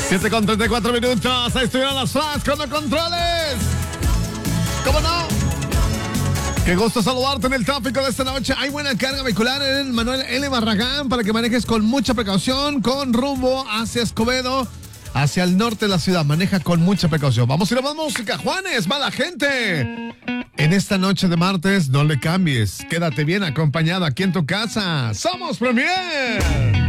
7:34. Ahí estuvieron las fans con los controles. ¿Cómo no? Qué gusto saludarte en el tráfico de esta noche. Hay buena carga vehicular en Manuel L. Barragán para que manejes con mucha precaución, con rumbo hacia Escobedo, hacia el norte de la ciudad. Maneja con mucha precaución. Vamos a ir a más música. Juanes, mala gente. En esta noche de martes, no le cambies. Quédate bien acompañado aquí en tu casa. ¡Somos Premier!